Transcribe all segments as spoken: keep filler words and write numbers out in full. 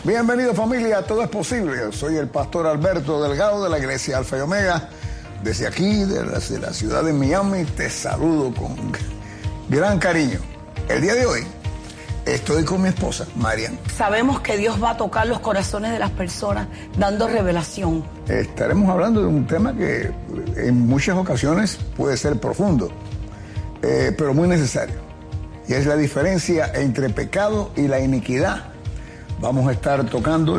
Bienvenido familia, todo es posible. Soy el pastor Alberto Delgado de la iglesia Alfa y Omega. Desde aquí, desde la ciudad de Miami, te saludo con gran cariño. El día de hoy estoy con mi esposa, Marian. Sabemos que Dios va a tocar los corazones de las personas dando revelación. Estaremos hablando de un tema que en muchas ocasiones puede ser profundo, eh, pero muy necesario. Y es la diferencia entre pecado y la iniquidad. Vamos a estar tocando,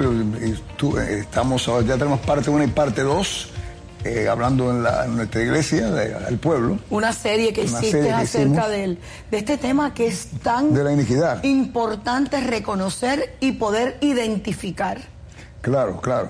estamos, ya tenemos parte uno y parte dos, eh, hablando en, la, en nuestra iglesia, del pueblo. Una serie que Una hiciste serie que acerca hicimos, del, de este tema que es tan de la iniquidad. Importante reconocer y poder identificar. Claro, claro.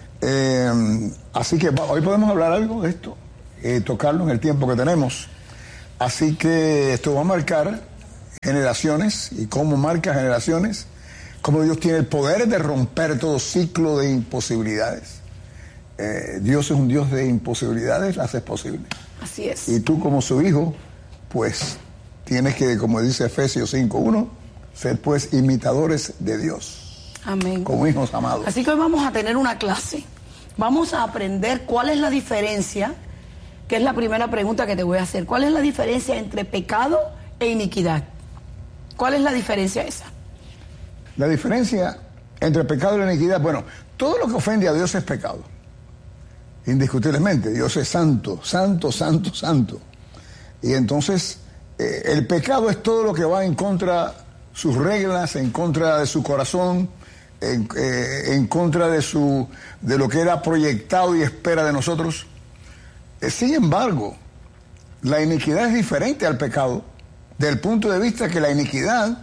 Eh, así que hoy podemos hablar algo de esto, eh, tocarlo en el tiempo que tenemos. Así que esto va a marcar generaciones, y cómo marca generaciones, cómo Dios tiene el poder de romper todo ciclo de imposibilidades. Eh, Dios es un Dios de imposibilidades, las hace posible. Así es. Y tú como su hijo, pues tienes que, como dice Efesios cinco uno, ser pues imitadores de Dios. Amén. Como hijos amados. Así que hoy vamos a tener una clase. Vamos a aprender cuál es la diferencia, que es la primera pregunta que te voy a hacer. ¿Cuál es la diferencia entre pecado e iniquidad? ¿Cuál es la diferencia esa? La diferencia entre pecado y la iniquidad, bueno, todo lo que ofende a Dios es pecado. Indiscutiblemente, Dios es santo, santo, santo, santo. Y entonces, eh, el pecado es todo lo que va en contra de sus reglas, en contra de su corazón, en, eh, en contra de, su, de lo que era proyectado y espera de nosotros. Eh, sin embargo, la iniquidad es diferente al pecado, del punto de vista que la iniquidad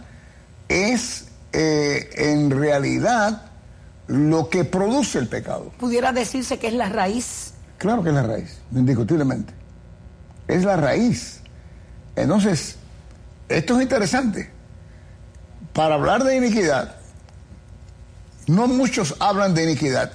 es eh, en realidad lo que produce el pecado. ¿Pudiera decirse que es la raíz? Claro que es la raíz, indiscutiblemente. Es la raíz. Entonces, esto es interesante. Para hablar de iniquidad, no muchos hablan de iniquidad.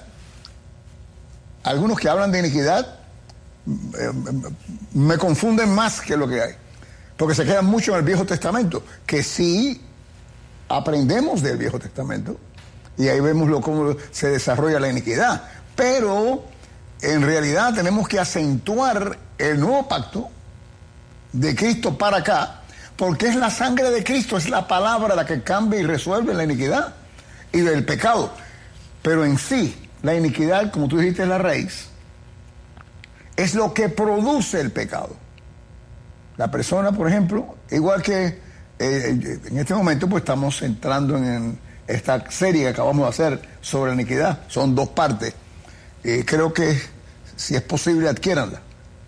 Algunos que hablan de iniquidad eh, me confunden más que lo que hay. Porque se quedan mucho en el Viejo Testamento, que sí aprendemos del Viejo Testamento, y ahí vemos lo, cómo se desarrolla la iniquidad. Pero en realidad tenemos que acentuar el nuevo pacto de Cristo para acá, porque es la sangre de Cristo, es la palabra la que cambia y resuelve la iniquidad y del pecado. Pero en sí, la iniquidad, como tú dijiste, es la raíz, es lo que produce el pecado. La persona, por ejemplo, igual que eh, en este momento pues estamos entrando en esta serie que acabamos de hacer sobre la iniquidad. Son dos partes. Eh, creo que si es posible adquiéranla.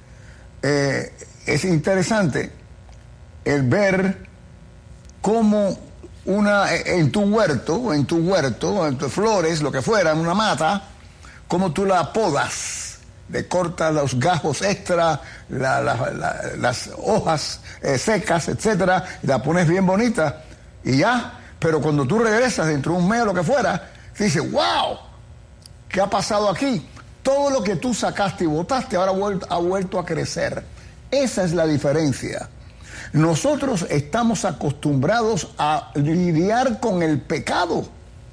Eh, es interesante el ver cómo una en tu huerto, en tu huerto, en tus flores, lo que fuera, en una mata, cómo tú la podas. Le cortas los gajos extra, la, la, la, las hojas eh, secas, etcétera, y la pones bien bonita y ya. Pero cuando tú regresas dentro de un mes o lo que fuera, te dices, wow, ¿qué ha pasado aquí? Todo lo que tú sacaste y botaste ahora ha vuelto, ha vuelto a crecer. Esa es la diferencia. Nosotros estamos acostumbrados a lidiar con el pecado,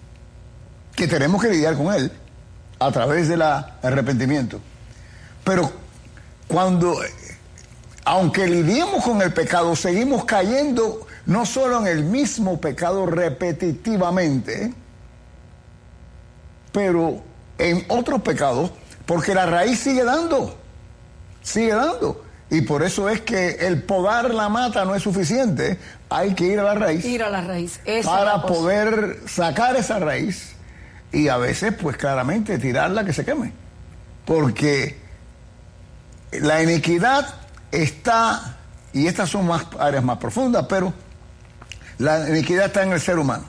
que tenemos que lidiar con él a través del arrepentimiento. Pero cuando, aunque lidiemos con el pecado, seguimos cayendo no solo en el mismo pecado repetitivamente, pero en otros pecados, porque la raíz sigue dando, sigue dando. Y por eso es que el podar la mata no es suficiente, hay que ir a la raíz. Ir a la raíz. Esa para es la poder sacar esa raíz y a veces, pues claramente, tirarla que se queme. Porque la iniquidad está, y estas son más áreas más profundas, pero la iniquidad está en el ser humano.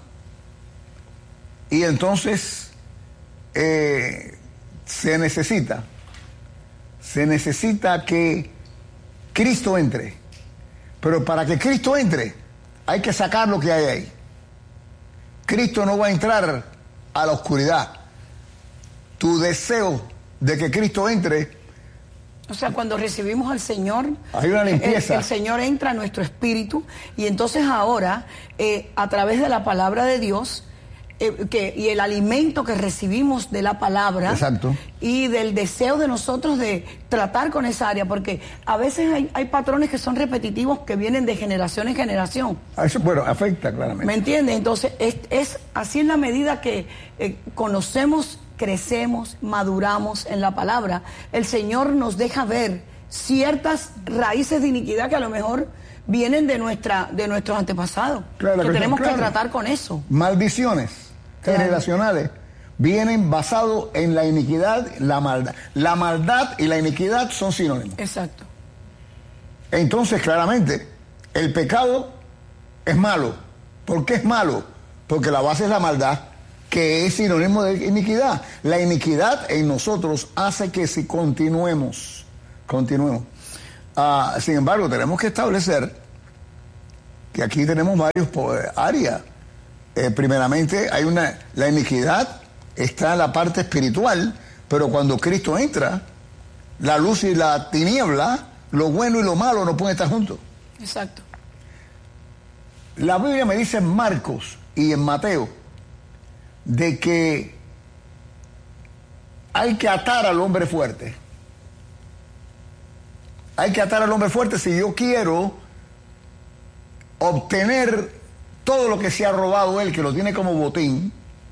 Y entonces eh, se necesita, se necesita que Cristo entre. Pero para que Cristo entre, hay que sacar lo que hay ahí. Cristo no va a entrar a la oscuridad. Tu deseo de que Cristo entre. O sea, cuando recibimos al Señor, hay una limpieza. El, el Señor entra a nuestro espíritu y entonces ahora, eh, a través de la palabra de Dios, eh, que, y el alimento que recibimos de la palabra. Exacto. Y del deseo de nosotros de tratar con esa área, porque a veces hay, hay patrones que son repetitivos que vienen de generación en generación. Eso, bueno, afecta claramente. ¿Me entiendes? Entonces, es, es así en la medida que eh, conocemos, crecemos, maduramos en la palabra, el Señor nos deja ver ciertas raíces de iniquidad que a lo mejor vienen de nuestra de nuestros antepasados. Claro, que tenemos claro. que tratar con eso. Maldiciones claro. generacionales vienen basados en la iniquidad, la maldad. La maldad y la iniquidad son sinónimos. Exacto. Entonces, claramente, el pecado es malo. ¿Por qué es malo? Porque la base es la maldad, que es sinónimo de iniquidad. La iniquidad en nosotros hace que si continuemos, continuemos. Uh, sin embargo, tenemos que establecer que aquí tenemos varios áreas. Eh, primeramente, hay una la iniquidad está en la parte espiritual, pero cuando Cristo entra, la luz y la tiniebla, lo bueno y lo malo no pueden estar juntos. Exacto. La Biblia me dice en Marcos y en Mateo de que hay que atar al hombre fuerte. Hay que atar al hombre fuerte si yo quiero obtener todo lo que se ha robado él, que lo tiene como botín.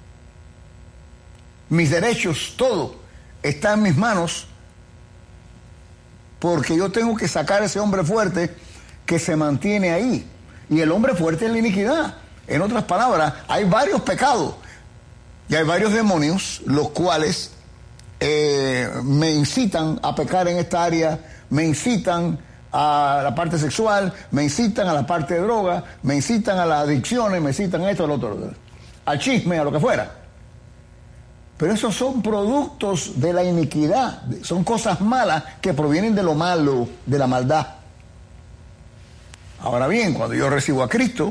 Mis derechos, todo está en mis manos, porque yo tengo que sacar a ese hombre fuerte que se mantiene ahí. Y el hombre fuerte es la iniquidad. En otras palabras, hay varios pecados y hay varios demonios, los cuales eh, me incitan a pecar en esta área, me incitan a la parte sexual, me incitan a la parte de droga, me incitan a las adicciones, me incitan a esto, a lo otro, al chisme, a lo que fuera. Pero esos son productos de la iniquidad, son cosas malas que provienen de lo malo, de la maldad. Ahora bien, cuando yo recibo a Cristo,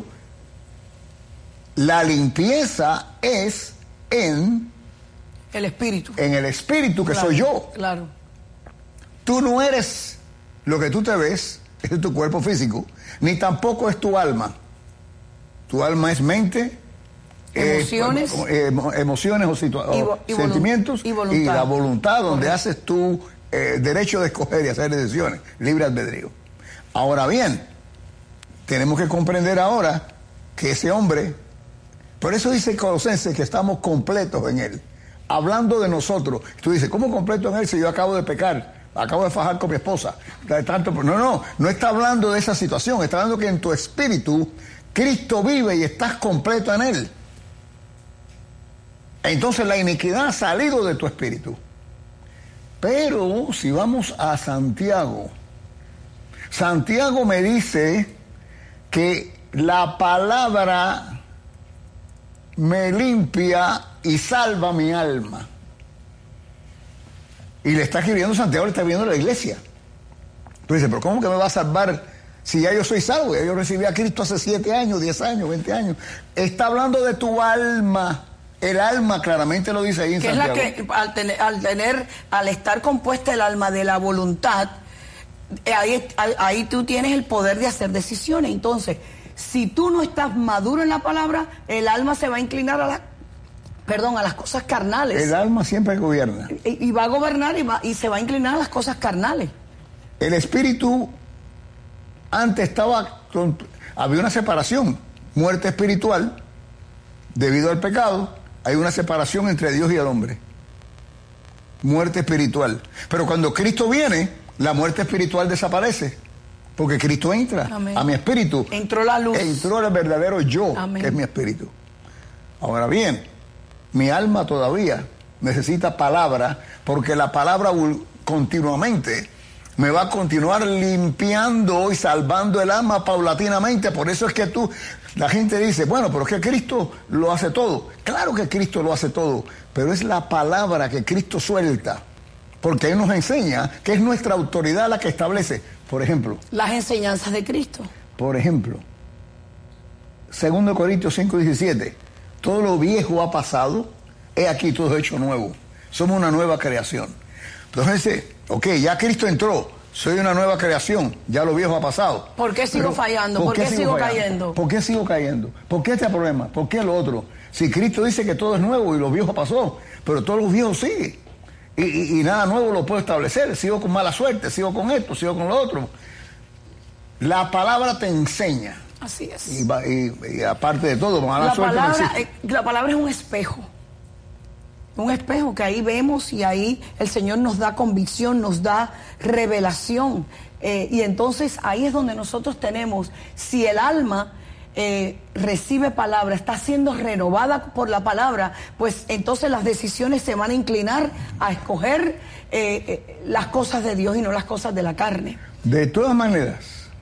la limpieza es en el espíritu. En el espíritu que claro, soy yo. Claro. Tú no eres lo que tú te ves, es tu cuerpo físico, ni tampoco es tu alma. Tu alma es mente, emociones, eh, emo, emociones o, situa y o sentimientos y, y la voluntad, donde Correcto. haces tu eh, derecho de escoger y hacer decisiones, libre albedrío. Ahora bien, tenemos que comprender ahora que ese hombre, por eso dice Colosenses que estamos completos en él. Hablando de nosotros, tú dices, ¿cómo completo en él si yo acabo de pecar? Acabo de fajar con mi esposa. Tanto, no, no, no está hablando de esa situación, está hablando que en tu espíritu Cristo vive y estás completo en él. Entonces la iniquidad ha salido de tu espíritu. Pero si vamos a Santiago, Santiago me dice que la palabra me limpia y salva mi alma. Y le está escribiendo Santiago, le está escribiendo a la iglesia. Tú dices, pero ¿cómo que me va a salvar si ya yo soy salvo? Ya yo recibí a Cristo hace siete años, diez años, veinte años. Está hablando de tu alma. El alma claramente lo dice ahí en que Santiago. Es la que al tener, al tener, al estar compuesta el alma de la voluntad, ahí, ahí tú tienes el poder de hacer decisiones. Entonces, si tú no estás maduro en la palabra, el alma se va a inclinar a la Perdón, a las cosas carnales. El alma siempre gobierna. Y, y va a gobernar y, va, y se va a inclinar a las cosas carnales. El espíritu antes estaba, con, había una separación, muerte espiritual, debido al pecado, hay una separación entre Dios y el hombre. Muerte espiritual. Pero cuando Cristo viene, la muerte espiritual desaparece. Porque Cristo entra Amén. a mi espíritu. Entró la luz. Entró el verdadero yo, Amén. que es mi espíritu. Ahora bien, mi alma todavía necesita palabra, porque la palabra continuamente me va a continuar limpiando y salvando el alma paulatinamente. Por eso es que tú, la gente dice, bueno, pero es que Cristo lo hace todo. Claro que Cristo lo hace todo, pero es la palabra que Cristo suelta, porque Él nos enseña que es nuestra autoridad la que establece. Por ejemplo, las enseñanzas de Cristo. Por ejemplo, segundo Corintios cinco diecisiete. Todo lo viejo ha pasado, he aquí todo hecho nuevo. Somos una nueva creación. Entonces, ok, ya Cristo entró, soy una nueva creación, ya lo viejo ha pasado. ¿Por qué sigo Pero, fallando? ¿Por, ¿por qué, qué sigo fallando? cayendo? ¿Por qué sigo cayendo? ¿Por qué este problema? ¿Por qué lo otro? Si Cristo dice que todo es nuevo y lo viejo pasó, pero todo lo viejo sigue. Y, y, y nada nuevo lo puedo establecer. Sigo con mala suerte, sigo con esto, sigo con lo otro. La palabra te enseña. Así es. Y, y, y aparte de todo, mala la suerte palabra, no eh, la palabra es un espejo. Un espejo que ahí vemos y ahí el Señor nos da convicción, nos da revelación. Eh, y entonces ahí es donde nosotros tenemos, si el alma eh, recibe palabra, está siendo renovada por la palabra, pues entonces las decisiones se van a inclinar a escoger eh, eh, las cosas de Dios y no las cosas de la carne. De todas maneras,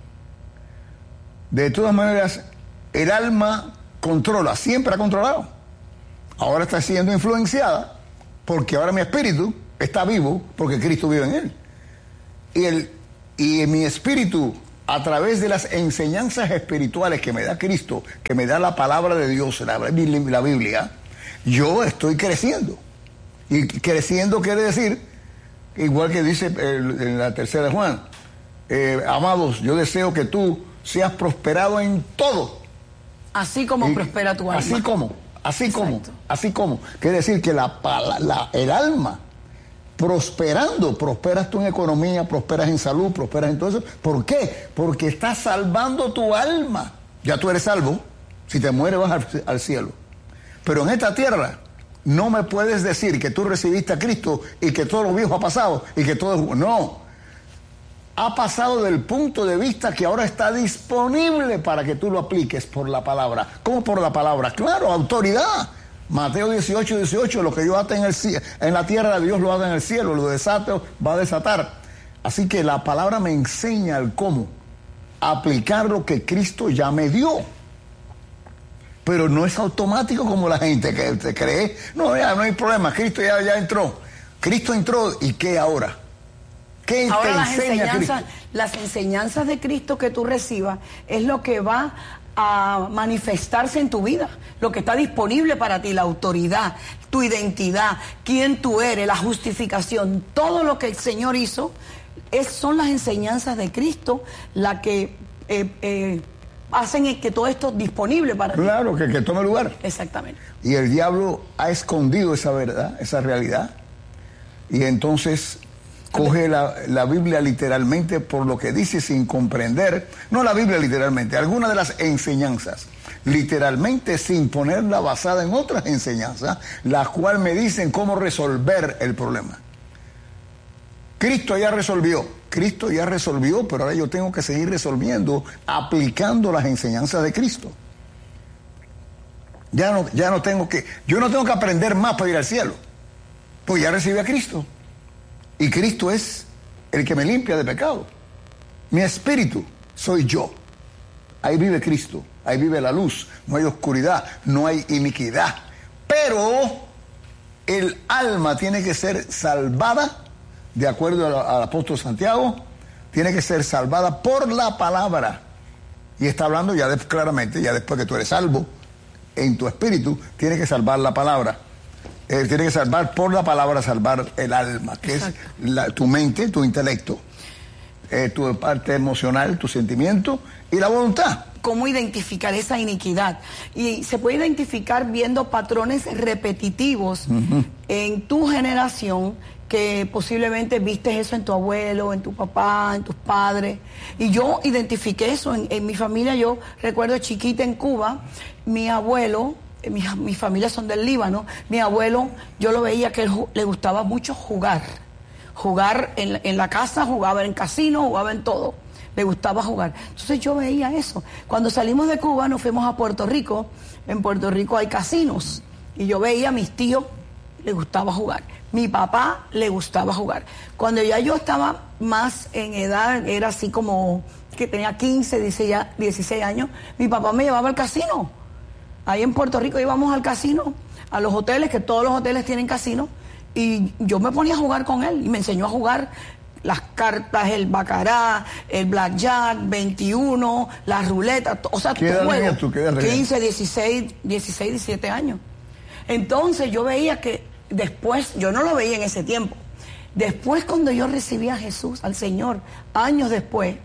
de todas maneras, el alma controla, siempre ha controlado. Ahora está siendo influenciada porque ahora mi espíritu está vivo porque Cristo vive en él. Y, el, y mi espíritu, a través de las enseñanzas espirituales que me da Cristo, que me da la palabra de Dios, la, la Biblia, yo estoy creciendo. Y creciendo quiere decir, igual que dice el, en la tercera de Juan, eh, amados, yo deseo que tú seas prosperado en todo. Así como y, prospera tu alma. Así como. Así Exacto. como, así como. Quiere decir que la, la, el alma, prosperando, prosperas tú en economía, prosperas en salud, prosperas en todo eso. ¿Por qué? Porque estás salvando tu alma. Ya tú eres salvo. Si te mueres vas al, al cielo. Pero en esta tierra no me puedes decir que tú recibiste a Cristo y que todo lo viejo ha pasado y que todo es... No. Ha pasado del punto de vista que ahora está disponible para que tú lo apliques por la palabra. ¿Cómo por la palabra? Claro, autoridad. Mateo dieciocho, dieciocho, lo que yo ate en, el, en la tierra, Dios lo haga en el cielo, lo desato, va a desatar. Así que la palabra me enseña el cómo aplicar lo que Cristo ya me dio. Pero no es automático como la gente que te cree. No, ya no hay problema, Cristo ya, ya entró. Cristo entró, ¿y qué ahora? ¿Qué Ahora te las enseña enseñanzas, Cristo? las enseñanzas de Cristo que tú recibas es lo que va a manifestarse en tu vida, lo que está disponible para ti, la autoridad, tu identidad, quién tú eres, la justificación, todo lo que el Señor hizo, es, son las enseñanzas de Cristo las que eh, eh, hacen que todo esto disponible para claro, ti. Claro, que, que tome lugar. Exactamente. Y el diablo ha escondido esa verdad, esa realidad, y entonces coge la, la Biblia literalmente por lo que dice sin comprender, no la Biblia literalmente, algunas de las enseñanzas, literalmente sin ponerla basada en otras enseñanzas, las cuales me dicen cómo resolver el problema. Cristo ya resolvió, Cristo ya resolvió, pero ahora yo tengo que seguir resolviendo, aplicando las enseñanzas de Cristo. Ya no, ya no tengo que, yo no tengo que aprender más para ir al cielo, pues ya recibí a Cristo. Y Cristo es el que me limpia de pecado. Mi espíritu soy yo. Ahí vive Cristo, ahí vive la luz. No hay oscuridad, no hay iniquidad. Pero el alma tiene que ser salvada, de acuerdo al, al apóstol Santiago, tiene que ser salvada por la palabra. Y está hablando ya de, claramente, ya después que tú eres salvo, en tu espíritu, tienes que salvar la palabra. Eh, tiene que salvar por la palabra, salvar el alma, que Exacto. es la, tu mente, tu intelecto, eh, tu parte emocional, tu sentimiento y la voluntad. ¿Cómo identificar esa iniquidad? Y se puede identificar viendo patrones repetitivos uh-huh. en tu generación, que posiblemente viste eso en tu abuelo, en tu papá, en tus padres. Y yo identifiqué eso en, en mi familia. Yo recuerdo chiquita en Cuba, mi abuelo... Mis, mis familias son del Líbano. Mi abuelo, yo lo veía que él, le gustaba mucho jugar. Jugar en, en la casa, jugaba en casino, jugaba en todo. Le gustaba jugar. Entonces yo veía eso. Cuando salimos de Cuba nos fuimos a Puerto Rico. En Puerto Rico hay casinos. Y yo veía a mis tíos, le gustaba jugar. Mi papá le gustaba jugar. Cuando ya yo estaba más en edad, era así como que tenía quince, dieciséis años, mi papá me llevaba al casino. Ahí en Puerto Rico íbamos al casino, a los hoteles, que todos los hoteles tienen casino, y yo me ponía a jugar con él, y me enseñó a jugar las cartas, el baccarat, el blackjack, veintiuno, las ruletas, o sea, tu juego, tú, quince, dieciséis, dieciséis, diecisiete años. Entonces yo veía que después, yo no lo veía en ese tiempo, después cuando yo recibí a Jesús, al Señor, años después,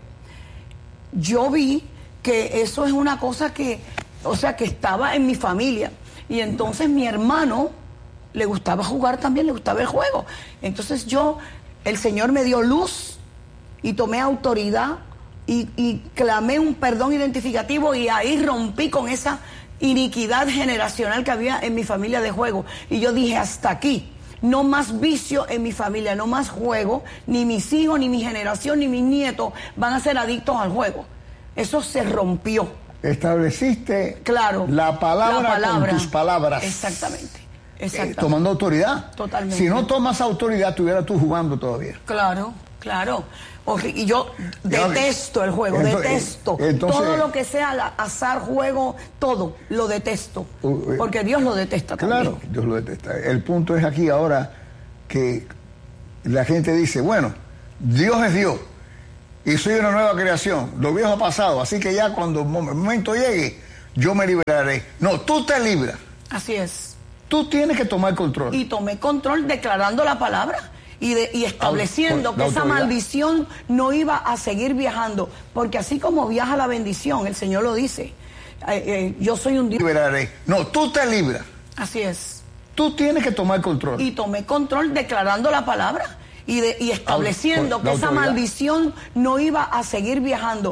yo vi que eso es una cosa que... O sea, que estaba en mi familia. Y entonces mi hermano le gustaba jugar también, le gustaba el juego. Entonces yo, el Señor me dio luz y tomé autoridad y, y clamé un perdón identificativo y ahí rompí con esa iniquidad generacional que había en mi familia de juego. Y yo dije, hasta aquí. No más vicio en mi familia, no más juego, ni mis hijos, ni mi generación, ni mis nietos van a ser adictos al juego. Eso se rompió. Estableciste claro, la palabra, la palabra con tus palabras. Exactamente. Exactamente. Eh, tomando autoridad. Totalmente. Si no tomas autoridad, estuvieras tú jugando todavía. Claro, claro. Y yo detesto el juego, entonces, detesto. Entonces, todo lo que sea la, azar, juego, todo, lo detesto. Porque Dios lo detesta también. Claro, Dios lo detesta. El punto es aquí ahora que la gente dice, bueno, Dios es Dios y soy una nueva creación. Lo viejo ha pasado, así que ya cuando el momento llegue, yo me liberaré. No, tú te libras. Así es. Tú tienes que tomar control. Y tomé control declarando la palabra. Y, de, y estableciendo que esa maldición no iba a seguir viajando, porque así como viaja la bendición, el Señor lo dice, eh, eh, yo soy un Dios. Liberaré. No, tú te libras. Así es. Tú tienes que tomar control. Y tomé control declarando la palabra y, de, y estableciendo que esa maldición no iba a seguir viajando.